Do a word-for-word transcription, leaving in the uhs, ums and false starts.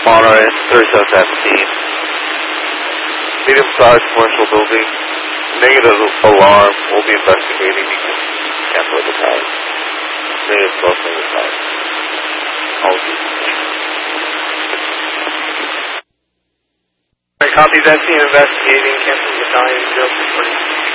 Monterey, thirty-seven seventeen. Medium-sized commercial building. Negative alarm. We'll be investigating. You can cancel the time. Negative twelve, negative five. I'll do the copy, that's the investigating. Cancel the time. zero three forty.